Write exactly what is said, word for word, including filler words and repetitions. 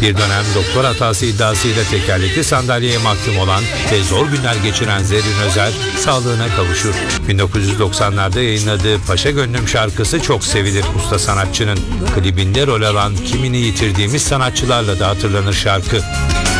Bir dönem doktor hatası iddiasıyla tekerlekli sandalyeye mahkum olan ve zor günler geçiren Zerrin Özer sağlığına kavuşur. bin dokuz yüz doksanlarda yayınladığı Paşa Gönlüm şarkısı çok sevilir usta sanatçının. Klibinde rol alan Kimini Yitirdiğimiz sanatçılarla da hatırlanır şarkı.